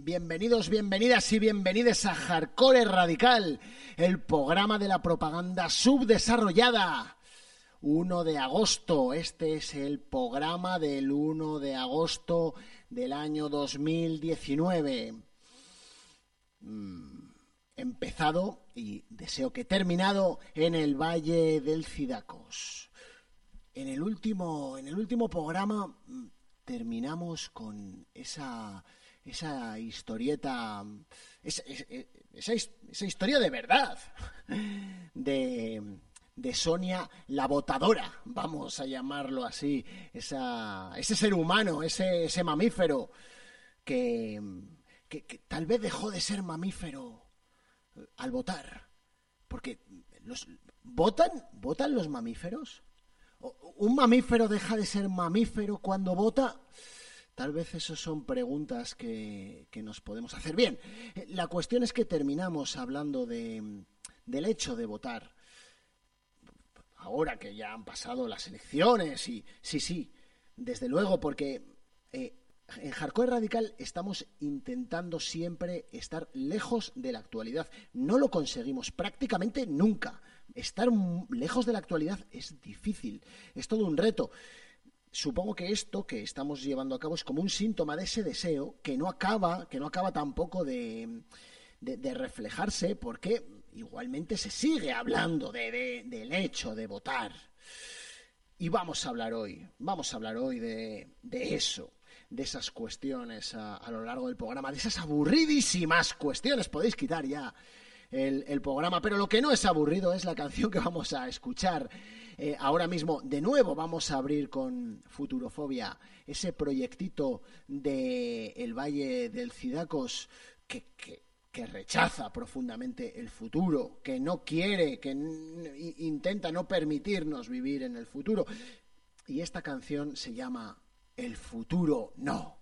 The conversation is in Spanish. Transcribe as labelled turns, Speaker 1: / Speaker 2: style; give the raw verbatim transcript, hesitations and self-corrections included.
Speaker 1: Bienvenidos, bienvenidas y bienvenides a Hardcore Radical, el programa de la propaganda subdesarrollada. uno de agosto, este es el programa del uno de agosto del año dos mil diecinueve. Mm, empezado y deseo que terminado en el Valle del Cidacos. En el último, en el último programa terminamos con esa... esa historieta, esa, esa, esa historia de verdad, de, de Sonia la Botadora, vamos a llamarlo así, esa, ese ser humano, ese, ese mamífero que, que, que tal vez dejó de ser mamífero al votar, porque los votan, votan los mamíferos. ¿Un mamífero deja de ser mamífero cuando vota? Tal vez esas son preguntas que, que nos podemos hacer. Bien, la cuestión es que terminamos hablando de, del hecho de votar. Ahora que ya han pasado las elecciones y sí, sí, desde luego, porque eh, en Hardcore Radical estamos intentando siempre estar lejos de la actualidad. No lo conseguimos prácticamente nunca. Estar lejos de la actualidad es difícil, es todo un reto. Supongo que esto que estamos llevando a cabo es como un síntoma de ese deseo que no acaba, que no acaba tampoco de, de, de reflejarse, porque igualmente se sigue hablando de, de, del hecho de votar. Y vamos a hablar hoy, vamos a hablar hoy de, de eso, de esas cuestiones a, a lo largo del programa, de esas aburridísimas cuestiones. Podéis quitar ya el, el programa, pero lo que no es aburrido es la canción que vamos a escuchar. Eh, ahora mismo, de nuevo, vamos a abrir con Futurofobia, ese proyectito de el Valle del Cidacos que, que, que rechaza profundamente el futuro, que no quiere, que n- intenta no permitirnos vivir en el futuro. Y esta canción se llama El futuro no.